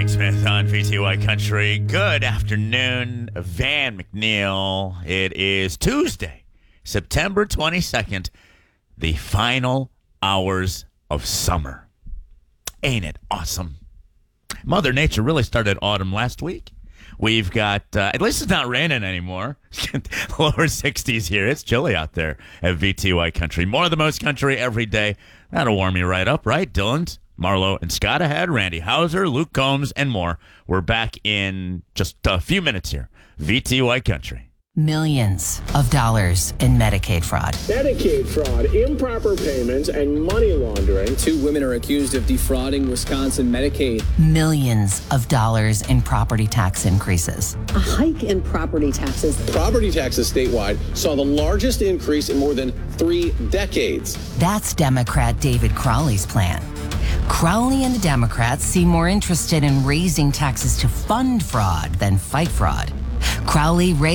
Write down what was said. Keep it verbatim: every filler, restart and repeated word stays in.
Shane Smith on V T Y Country. Good afternoon, Van McNeil. It is Tuesday, September twenty-second, the final hours of summer. Ain't it awesome? Mother Nature really started autumn last week. We've got, uh, at least it's not raining anymore. Lower sixties here. It's chilly out there at V T Y Country. More of the most country every day. That'll warm you right up, right? Dylan, Marlo, and Scott ahead. Randy Hauser, Luke Combs, and more. We're back in just a few minutes here. V T Y Country. Millions of dollars in Medicaid fraud. Medicaid fraud, improper payments, and money laundering. Two women are accused of defrauding Wisconsin Medicaid. Millions of dollars in property tax increases. A hike in property taxes. Property taxes statewide saw the largest increase in more than three decades. That's Democrat David Crowley's plan. Crowley and the Democrats seem more interested in raising taxes to fund fraud than fight fraud. Crowley raised